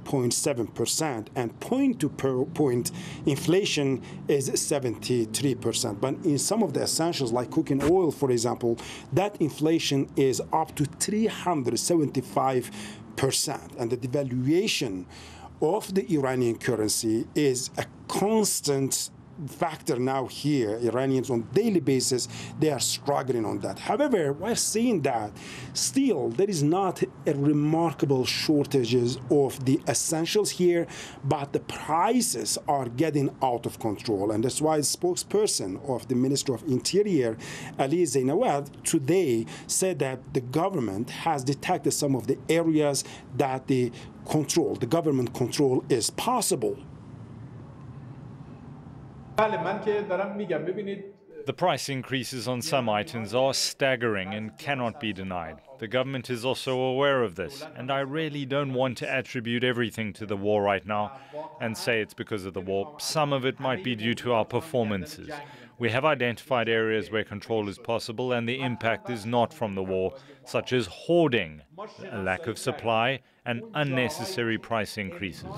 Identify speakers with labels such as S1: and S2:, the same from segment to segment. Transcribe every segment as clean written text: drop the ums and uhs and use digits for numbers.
S1: 9.7%, and point-to-point inflation is 73%. But in some of the essentials like cooking oil, for example, that inflation is up to 375%. And the devaluation of the Iranian currency is a constant factor now here. Iranians on daily basis, they are struggling on that. However, while saying that, still there is not a remarkable shortages of the essentials here, but the prices are getting out of control. And that's why the spokesperson of the Ministry of Interior, Ali Zainawad, today said that the government has detected some of the areas that the government control is possible.
S2: The price increases on some items are staggering and cannot be denied. The government is also aware of this, and I really don't want to attribute everything to the war right now and say it's because of the war. Some of it might be due to our performances. We have identified areas where control is possible and the impact is not from the war, such as hoarding, a lack of supply, and unnecessary price increases.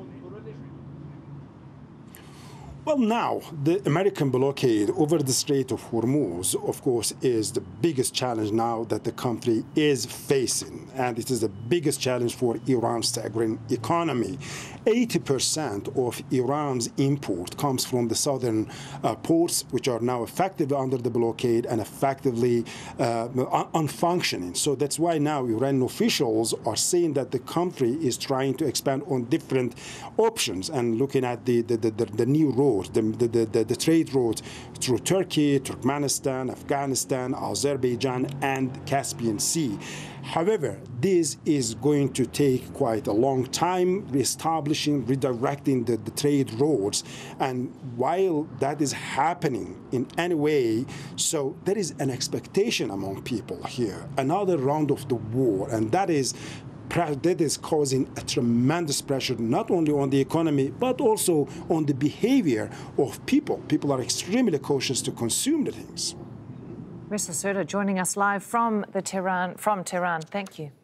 S1: Well, now, the American blockade over the Strait of Hormuz, of course, is the biggest challenge now that the country is facing. And it is the biggest challenge for Iran's staggering economy. 80% of Iran's import comes from the southern ports, which are now effectively under the blockade and effectively unfunctioning. So that's why now Iranian officials are saying that the country is trying to expand on different options and looking at the new road. The trade route through Turkey, Turkmenistan, Afghanistan, Azerbaijan, and Caspian Sea. However, this is going to take quite a long time, redirecting the trade routes. And while that is happening in any way, so there is an expectation among people here, another round of the war, and that is causing a tremendous pressure not only on the economy but also on the behavior of people. People are extremely cautious to consume the things.
S3: Reza Sirda joining us live from Tehran. Thank you.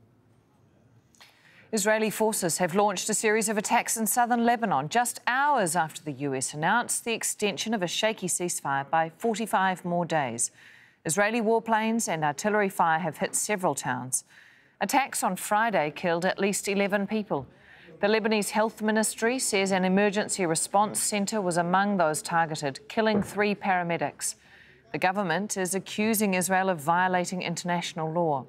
S3: Israeli forces have launched a series of attacks in southern Lebanon just hours after the US announced the extension of a shaky ceasefire by 45 more days. Israeli warplanes and artillery fire have hit several towns. Attacks on Friday killed at least 11 people. The Lebanese Health Ministry says an emergency response centre was among those targeted, killing 3 paramedics. The government is accusing Israel of violating international law.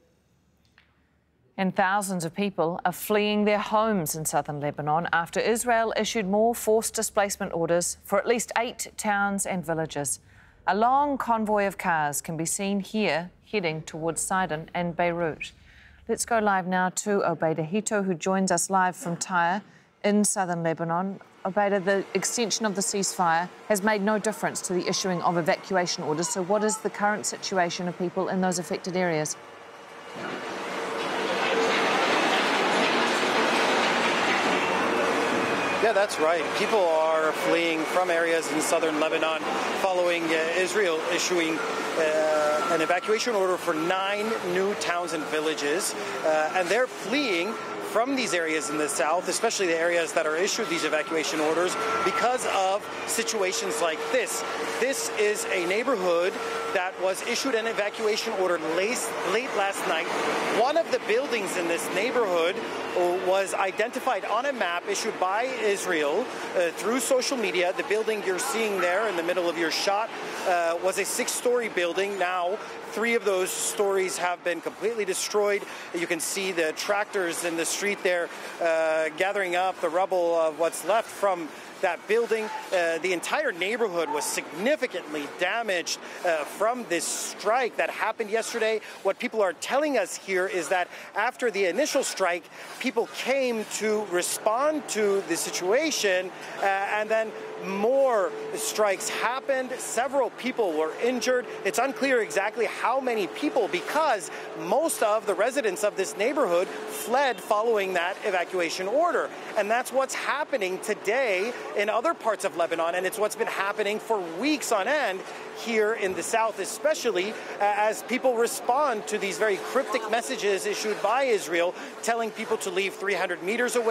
S3: And thousands of people are fleeing their homes in southern Lebanon after Israel issued more forced displacement orders for at least 8 towns and villages. A long convoy of cars can be seen here heading towards Sidon and Beirut. Let's go live now to Obaida Hito, who joins us live from Tyre in southern Lebanon. Obaida, the extension of the ceasefire has made no difference to the issuing of evacuation orders. So what is the current situation of people in those affected areas?
S4: Yeah, that's right. People are fleeing from areas in southern Lebanon following Israel issuing an evacuation order for 9 new towns and villages. And they're fleeing from these areas in the south, especially the areas that are issued these evacuation orders, because of situations like this. This is a neighborhood that was issued an evacuation order late last night. One of the buildings in this neighborhood was identified on a map issued by Israel through social media. The building you're seeing there in the middle of your shot was a 6-story building. Now, 3 of those stories have been completely destroyed. You can see the tractors in the street there gathering up the rubble of what's left from that building. The entire neighborhood was significantly damaged from this strike that happened yesterday. What people are telling us here is that after the initial strike, people came to respond to the situation, and then more strikes happened. Several people were injured. It's unclear exactly how many people, because most of the residents of this neighborhood fled following that evacuation order. And that's what's happening today in other parts of Lebanon, and it's what's been happening for weeks on end here in the south, especially as people respond to these very cryptic messages issued by Israel telling people to leave 300 meters away.